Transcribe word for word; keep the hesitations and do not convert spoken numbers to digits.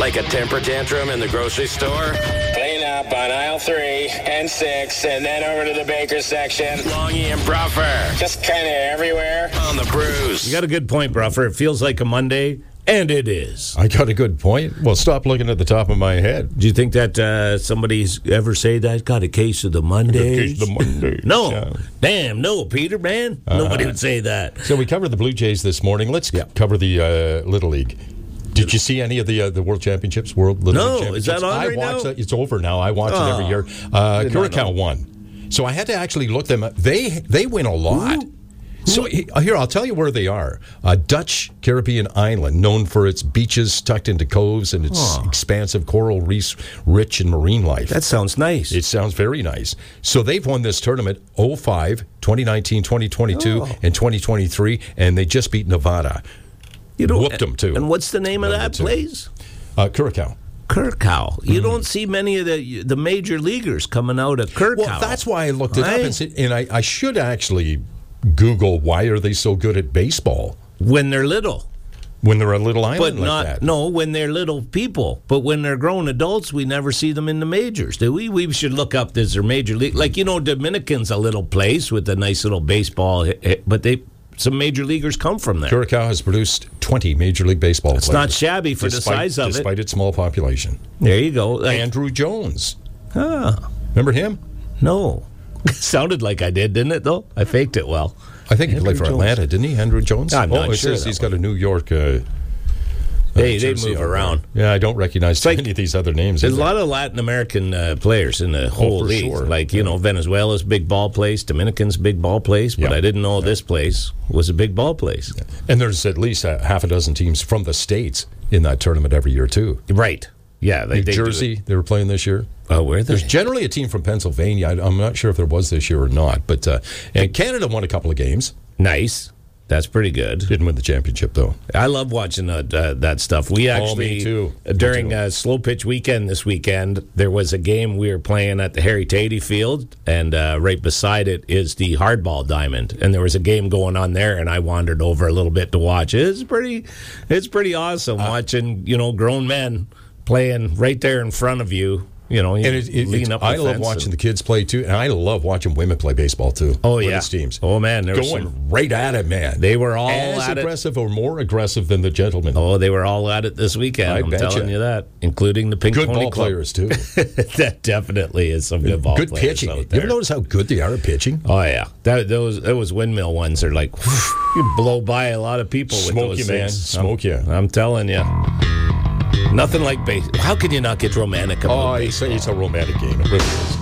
Like a temper tantrum in the grocery store? Clean up on aisle three and six, and then over to the baker section. Longy and Bruffer. Just kind of everywhere. On the Brews. You got a good point, Bruffer. It feels like a Monday, and it is. I got a good point. Well, stop looking at the top of my head. Do you think that uh, somebody's ever say that? Got a case of the Mondays? Case of the Mondays. No. Yeah. Damn, no, Peter, man. Uh, Nobody would say that. So we covered the Blue Jays this morning. Let's Yeah. cover the uh, Little League. Did you see any of the uh, the World Championships? World Little No, League Championships? is that on I right watch now? It. It's over now. I watch Oh, it every year. Uh, did not Curacao know. won, so I had to actually look them up. They they win a lot. Who? So he- here, I'll tell you where they are. A Dutch Caribbean island known for its beaches tucked into coves and its Huh. expansive coral reefs, rich in marine life. That sounds nice. It sounds very nice. So they've won this tournament oh five, twenty nineteen, twenty twenty-two, Oh. and twenty twenty-three, and they just beat Nevada. You know, whooped 'em, too. And what's the name of Whooped 'em, that too. place? Uh, Curacao. Curacao. You don't see many of the the major leaguers coming out of Curacao. Well, that's why I looked it up, Right? and, said- and I, I should actually Google why are they so good at baseball When they're little. when they're a little But island like not, that. no, when they're little people. But when they're grown adults, we never see them in the majors, do we? We should look up this or major league. Like, you know, Dominican's a little place with a nice little baseball, but they some major leaguers come from there. Curacao has produced twenty Major League Baseball It's players. not shabby for the despite- size of it. Despite its small population. There you go. Like, Andrew Jones. ah, Remember him? no. Sounded like I did, didn't it, though? I faked it well. I think he Andrew played for Jones. Atlanta, didn't he, Andrew Jones? I'm oh, not it sure says that he's one. got a New York... Uh, Hey, uh, they jersey move on there. around. Yeah, I don't recognize too like- many of these other names. There's a either. lot of Latin American uh, players in the whole for league. sure. Like, you Yeah. know, Venezuela's big ball place, Dominican's big ball place, but Yeah. I didn't know this place was a big ball place. And there's at least a half a dozen teams from the States in that tournament every year, too. Right. Yeah. They, New they do Jersey, they were playing this year. it. Oh, where are they? There's generally a team from Pennsylvania. I- I'm not sure if there was this year or not. But uh, and Canada won a couple of games. Nice. That's pretty good. Didn't win the championship, though. I love watching uh, uh, that stuff. We actually, Oh, me too. uh, during Me too. uh, slow pitch weekend this weekend, there was a game we were playing at the Harry Tatey Field, and uh, right beside it is the hardball diamond. And there was a game going on there, and I wandered over a little bit to watch. It's pretty, it's pretty awesome Uh, watching, you know, grown men playing right there in front of you. You know, you And it, it, lean it's- up the I love fence watching and- the kids play, too. And I love watching women play baseball, too. Oh, yeah. Women's teams. Oh, man. There was Going some, right at it, man. they were all As at it. aggressive or more aggressive than the gentlemen. Oh, they were all at it this weekend. I I'm betcha. telling you that, including the Pink Good Pony ball Club. players, too. That definitely is some good ball Good players pitching. out You there. ever notice how good they are at pitching? Oh yeah, that those those windmill ones are like you blow by a lot of people with Smoke those you, man. things. Smoke I'm, you. I'm telling you, nothing like base. How can you not get romantic about Oh, it's, baseball? it's a romantic game. It really is.